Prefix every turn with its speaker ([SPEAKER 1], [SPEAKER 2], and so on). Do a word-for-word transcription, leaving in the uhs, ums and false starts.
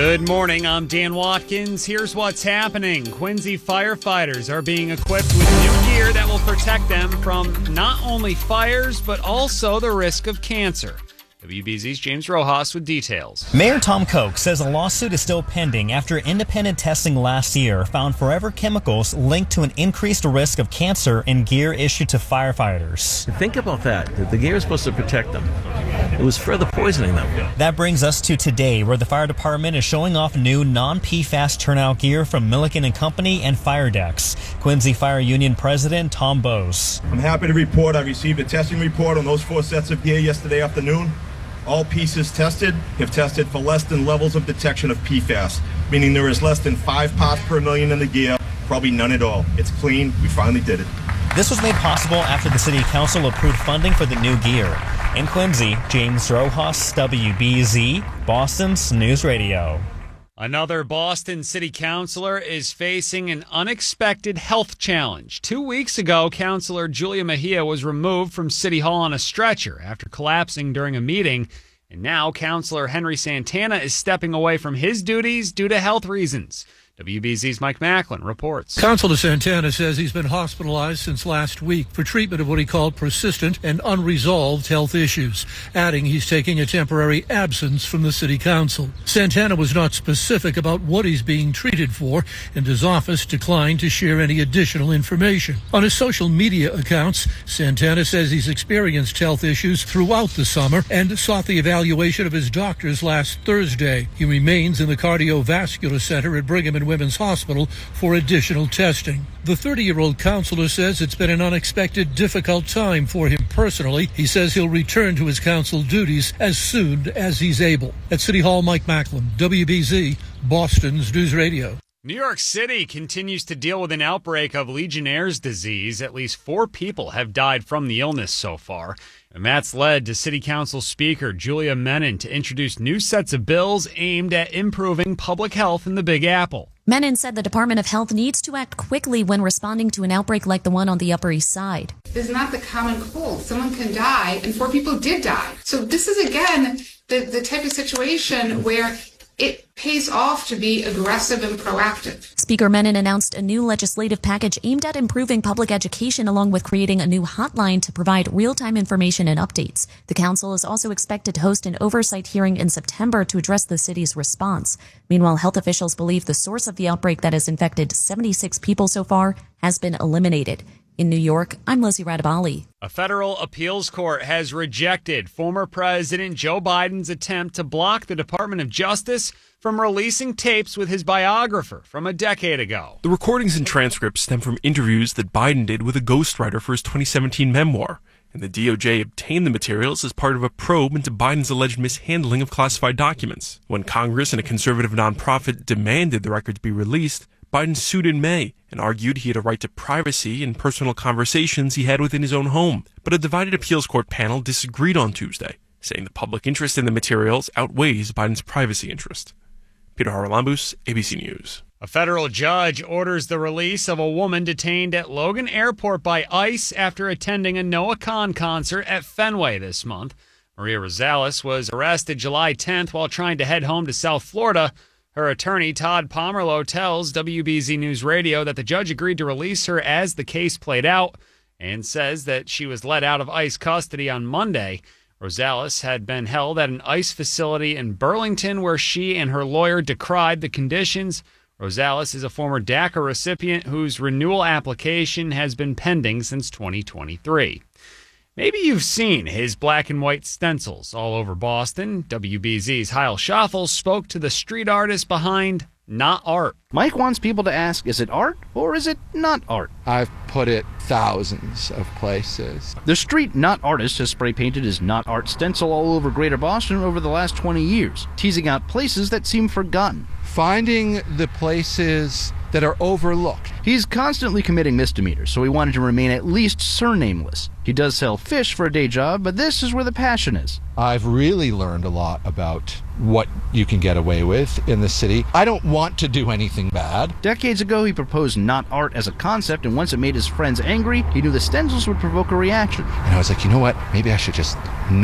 [SPEAKER 1] Good morning, I'm Dan Watkins. Here's what's happening. Quincy firefighters are being equipped with new gear that will protect them from not only fires, but also the risk of cancer. W B Z's James Rojas with details.
[SPEAKER 2] Mayor Tom Koch says a lawsuit is still pending after independent testing last year found forever chemicals linked to an increased risk of cancer in gear issued to firefighters.
[SPEAKER 3] Think about that. The gear is supposed to protect them. It was further poisoning them.
[SPEAKER 2] That brings us to today, where the fire department is showing off new non-P FAS turnout gear from Milliken and Company and Firedex. Quincy Fire Union President Tom Bose.
[SPEAKER 4] I'm happy to report I received a testing report on those four sets of gear yesterday afternoon. All pieces tested have tested for less than levels of detection of P FAS, meaning there is less than five parts per million in the gear, probably none at all. It's clean. We finally did it.
[SPEAKER 2] This was made possible after the City Council approved funding for the new gear. In Quincy, James Rojas, W B Z, Boston's News Radio.
[SPEAKER 1] Another Boston city councilor is facing an unexpected health challenge. Two weeks ago, Councilor Julia Mejia was removed from City Hall on a stretcher after collapsing during a meeting. And now Councilor Henry Santana is stepping away from his duties due to health reasons. W B Z's Mike Macklin reports.
[SPEAKER 5] Councilor Santana says he's been hospitalized since last week for treatment of what he called persistent and unresolved health issues, adding he's taking a temporary absence from the city council. Santana was not specific about what he's being treated for, and his office declined to share any additional information. On his social media accounts, Santana says he's experienced health issues throughout the summer and sought the evaluation of his doctors last Thursday. He remains in the cardiovascular center at Brigham and Women's Hospital for additional testing. The thirty-year-old councilor says it's been an unexpected, difficult time for him personally. He says he'll return to his council duties as soon as he's able. At City Hall, Mike Macklin, W B Z, Boston's News Radio.
[SPEAKER 1] New York City continues to deal with an outbreak of Legionnaire's disease. At least four people have died from the illness so far. And that's led to City Council Speaker Julia Menin to introduce new sets of bills aimed at improving public health in the Big Apple.
[SPEAKER 6] Menin said the Department of Health needs to act quickly when responding to an outbreak like the one on the Upper East Side.
[SPEAKER 7] This is not the common cold. Someone can die, and four people did die. So this is, again, the, the type of situation where it pays off to be aggressive and proactive.
[SPEAKER 6] Speaker Menin announced a new legislative package aimed at improving public education, along with creating a new hotline to provide real-time information and updates. The council is also expected to host an oversight hearing in September to address the city's response. Meanwhile, health officials believe the source of the outbreak that has infected seventy-six people so far has been eliminated. In New York, I'm Lizzie Radabali.
[SPEAKER 1] A federal appeals court has rejected former President Joe Biden's attempt to block the Department of Justice from releasing tapes with his biographer from a decade ago.
[SPEAKER 8] The recordings and transcripts stem from interviews that Biden did with a ghostwriter for his twenty seventeen memoir, and the D O J obtained the materials as part of a probe into Biden's alleged mishandling of classified documents. When Congress and a conservative nonprofit demanded the records be released, Biden sued in May and argued he had a right to privacy and personal conversations he had within his own home. But a divided appeals court panel disagreed on Tuesday, saying the public interest in the materials outweighs Biden's privacy interest. Peter Haralambous, A B C News.
[SPEAKER 1] A federal judge orders the release of a woman detained at Logan Airport by ICE after attending a Noah Kahan concert at Fenway this month. Maria Rosales was arrested July tenth while trying to head home to South Florida. Her attorney, Todd Pomerleau, tells W B Z News Radio that the judge agreed to release her as the case played out and says that she was let out of ICE custody on Monday. Rosales had been held at an ICE facility in Burlington where she and her lawyer decried the conditions. Rosales is a former DACA recipient whose renewal application has been pending since twenty twenty-three. Maybe you've seen his black and white stencils all over Boston. W B Z's Heil Schaffel spoke to the street artist behind Not Art.
[SPEAKER 9] Mike wants people to ask, is it art or is it not art?
[SPEAKER 10] I've put it thousands of places.
[SPEAKER 9] The street Not Artist has spray painted his Not Art stencil all over Greater Boston over the last twenty years, teasing out places that seem forgotten.
[SPEAKER 10] Finding the places that are overlooked.
[SPEAKER 9] He's constantly committing misdemeanors, so he wanted to remain at least surnameless. He does sell fish for a day job, but this is where the passion is.
[SPEAKER 10] I've really learned a lot about what you can get away with in the city. I don't want to do anything bad.
[SPEAKER 9] Decades ago, he proposed Not Art as a concept, and once it made his friends angry, he knew the stencils would provoke a reaction.
[SPEAKER 10] And I was like, you know what? Maybe I should just